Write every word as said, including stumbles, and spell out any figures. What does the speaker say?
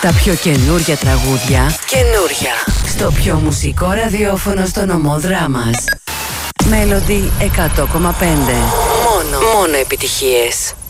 Τα πιο καινούρια τραγούδια. Καινούρια. Στο πιο μουσικό ραδιόφωνο στο νομό Δράμας. Melody εκατό κόμμα πέντε. Μόνο, μόνο επιτυχίες.